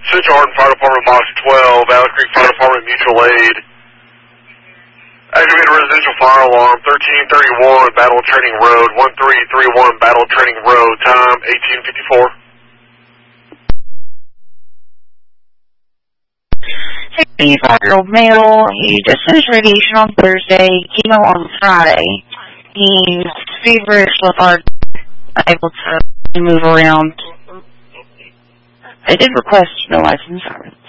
Central Hardin Fire Department, Box 12, Valley Creek Fire Department, Mutual Aid. Activated residential fire alarm, 1331 Battle Training Road, 1331 Battle Training Road, time 1854. A 5-year-old male, he just finished radiation on Thursday, chemo on Friday. He's feverish, lethargic, able to move around. They did request no license.